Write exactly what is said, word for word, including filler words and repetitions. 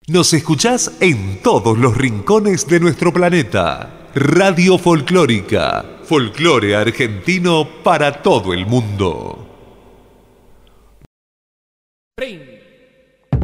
Nos escuchás en todos los rincones de nuestro planeta. Radio Folclórica, folclore argentino para todo el mundo.